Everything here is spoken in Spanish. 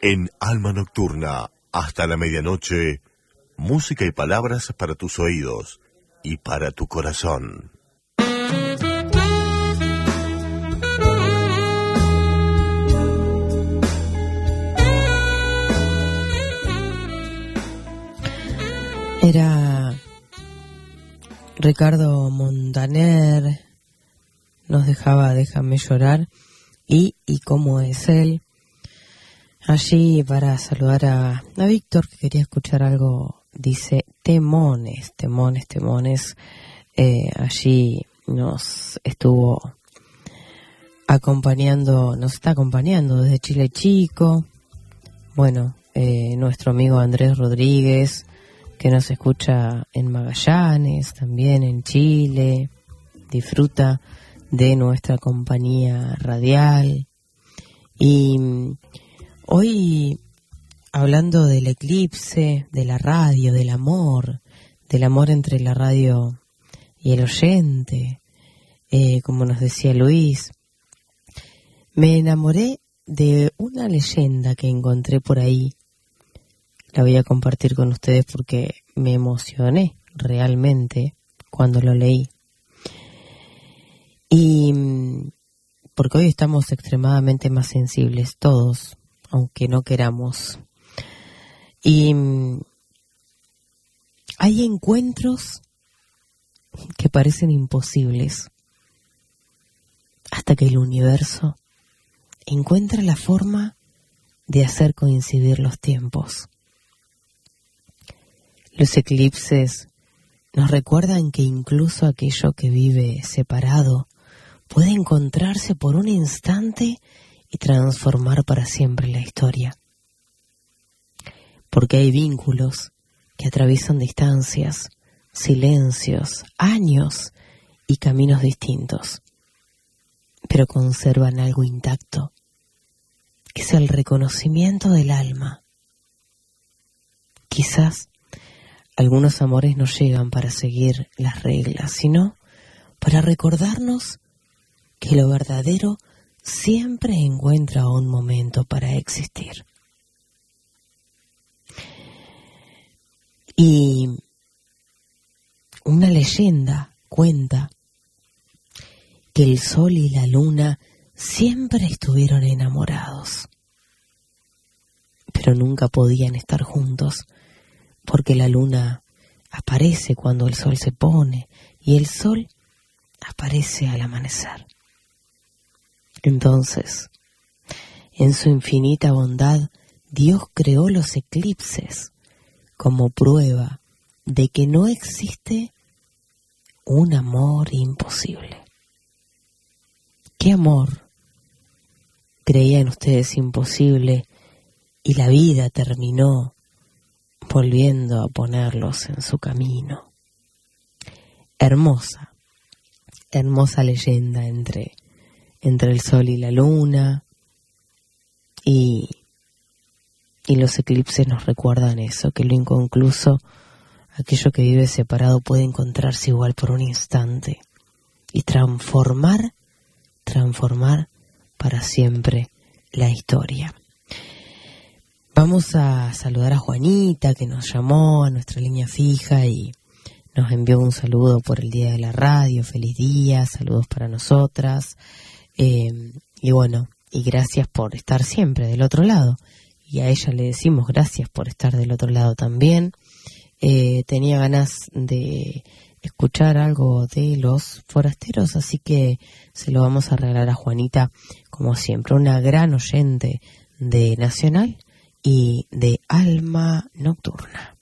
En Alma Nocturna, hasta la medianoche, música y palabras para tus oídos y para tu corazón. Era Ricardo Montaner, nos dejaba Déjame llorar, y cómo es él. Allí para saludar a Víctor, que quería escuchar algo, dice temones. Allí nos estuvo acompañando, nos está acompañando desde Chile Chico. Bueno, nuestro amigo Andrés Rodríguez, que nos escucha en Magallanes, también en Chile, disfruta de nuestra compañía radial. Y hoy, hablando del eclipse, de la radio, del amor entre la radio y el oyente, como nos decía Luis, me enamoré de una leyenda que encontré por ahí. La voy a compartir con ustedes porque me emocioné realmente cuando lo leí. Y porque hoy estamos extremadamente más sensibles todos, aunque no queramos. Y hay encuentros que parecen imposibles hasta que el universo encuentra la forma de hacer coincidir los tiempos. Los eclipses nos recuerdan que incluso aquello que vive separado puede encontrarse por un instante y transformar para siempre la historia. Porque hay vínculos que atraviesan distancias, silencios, años y caminos distintos, pero conservan algo intacto, que es el reconocimiento del alma. Quizás algunos amores no llegan para seguir las reglas, sino para recordarnos que lo verdadero siempre encuentra un momento para existir. Y una leyenda cuenta que el sol y la luna siempre estuvieron enamorados, pero nunca podían estar juntos, porque la luna aparece cuando el sol se pone y el sol aparece al amanecer. Entonces, en su infinita bondad, Dios creó los eclipses como prueba de que no existe un amor imposible. ¿Qué amor creían ustedes imposible y la vida terminó volviendo a ponerlos en su camino? Hermosa leyenda entre el sol y la luna, y los eclipses nos recuerdan eso, que lo inconcluso, aquello que vive separado, puede encontrarse igual por un instante y transformar para siempre la historia. Vamos a saludar a Juanita, que nos llamó a nuestra línea fija y nos envió un saludo por el Día de la Radio. Feliz día, saludos para nosotras. Y bueno, y gracias por estar siempre del otro lado. Y a ella le decimos gracias por estar del otro lado también. Tenía ganas de escuchar algo de Los Forasteros, así que se lo vamos a regalar a Juanita, como siempre, una gran oyente de Nacional y de Alma Nocturna.